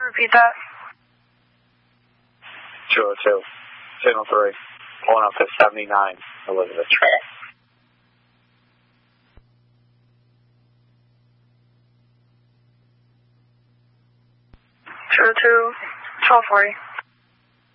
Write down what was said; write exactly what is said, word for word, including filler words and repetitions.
Repeat that. two oh two, signal three, pulling up to seventy-nine, Elizabeth Track. two oh two, twelve forty.